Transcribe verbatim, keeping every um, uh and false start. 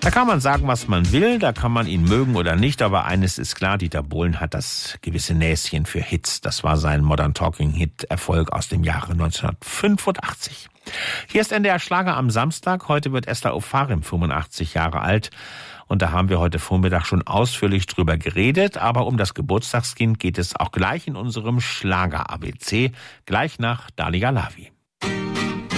Da kann man sagen, was man will, da kann man ihn mögen oder nicht, aber eines ist klar, Dieter Bohlen hat das gewisse Näschen für Hits. Das war sein Modern Talking Hit Erfolg aus dem Jahre neunzehnhundertfünfundachtzig. Hier ist N D R Schlager am Samstag. Heute wird Esther Ofarim fünfundachtzig Jahre alt. Und da haben wir heute Vormittag schon ausführlich drüber geredet. Aber um das Geburtstagskind geht es auch gleich in unserem Schlager-A B C, gleich nach Dalia Lavi.